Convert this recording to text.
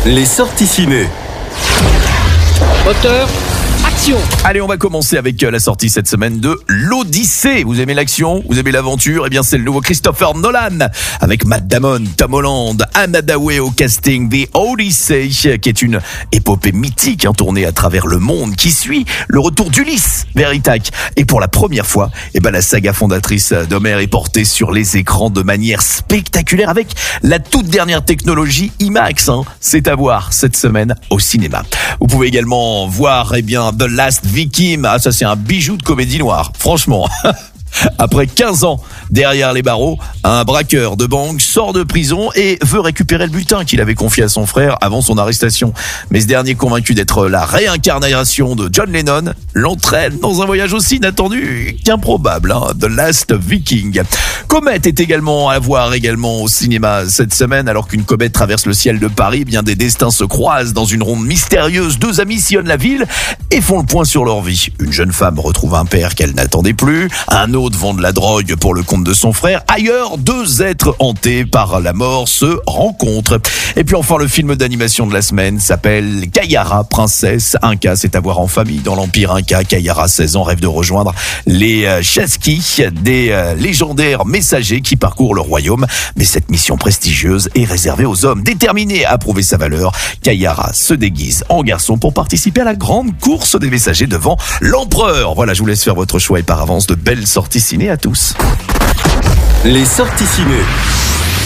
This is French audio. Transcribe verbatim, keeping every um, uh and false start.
Les sorties ciné. Moteur, action. Allez, on va commencer avec la sortie cette semaine de l'Odyssée. Vous aimez l'action? Vous aimez l'aventure? Eh bien, c'est le nouveau Christopher Nolan avec Matt Damon, Tom Holland, Anna Dawei au casting. The Odyssey, qui est une épopée mythique hein, tournée à travers le monde, qui suit le retour d'Ulysse vers Ithaque. Et pour la première fois, eh ben, la saga fondatrice d'Homère est portée sur les écrans de manière spectaculaire avec la toute dernière technologie IMAX. Hein. C'est à voir cette semaine au cinéma. Vous pouvez également voir eh bien The Last Viking. Ah, ça c'est un bijou de comédie noire, franchement. Après quinze ans derrière les barreaux, un braqueur de banque sort de prison et veut récupérer le butin qu'il avait confié à son frère avant son arrestation. Mais ce dernier, convaincu d'être la réincarnation de John Lennon, l'entraîne dans un voyage aussi inattendu qu'improbable. Hein, The Last Viking. Comète est également à voir également au cinéma cette semaine. Alors qu'une comète traverse le ciel de Paris, bien des destins se croisent dans une ronde mystérieuse. Deux amis sillonnent la ville et font le point sur leur vie. Une jeune femme retrouve un père qu'elle n'attendait plus. Un autre vend de la drogue pour le compte de son frère. Ailleurs, deux êtres hantés par la mort se rencontrent. Et puis enfin, le film d'animation de la semaine s'appelle Kayara, princesse Inca. C'est à voir en famille dans l'Empire Inca. Kayara, seize ans, rêve de rejoindre les euh, Chasqui, des euh, légendaires messagers qui parcourent le royaume. Mais cette mission prestigieuse est réservée aux hommes déterminés à prouver sa valeur. Kayara se déguise en garçon pour participer à la grande course des messagers devant l'empereur. Voilà, je vous laisse faire votre choix et par avance de belles sorties ciné à tous. Les sorties ciné.